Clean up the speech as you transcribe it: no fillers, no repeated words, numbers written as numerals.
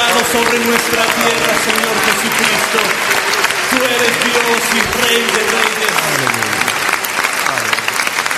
soberano sobre nuestra tierra, Señor Jesucristo. Tú eres Dios y Rey de reyes.